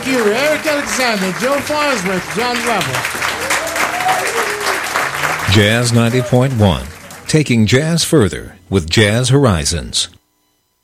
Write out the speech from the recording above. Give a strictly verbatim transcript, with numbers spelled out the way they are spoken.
Thank you, Eric Alexander, Joe Farnsworth, John Lovell. Jazz ninety point one, taking jazz further with Jazz Horizons.